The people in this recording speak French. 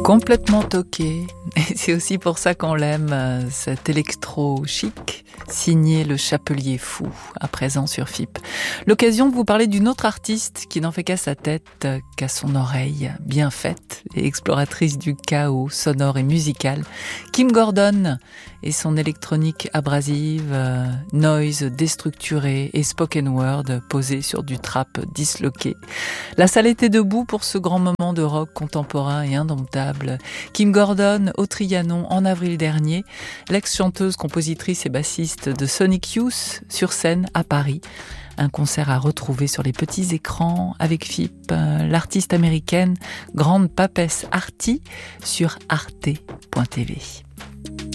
Complètement toqué, et c'est aussi pour ça qu'on l'aime, cet électro chic, signé Le Chapelier Fou, à présent sur FIP. L'occasion de vous parler d'une autre artiste qui n'en fait qu'à sa tête, qu'à son oreille, bien faite et exploratrice du chaos sonore et musical, Kim Gordon et son électronique abrasive, noise déstructuré et spoken word posé sur du trap disloqué. La salle était debout pour ce grand moment de rock contemporain et indomptable. Kim Gordon au Trianon en avril dernier, l'ex-chanteuse, compositrice et bassiste de Sonic Youth sur scène à Paris. Un concert à retrouver sur les petits écrans avec FIP, l'artiste américaine Grande Papesse Arty sur arte.tv.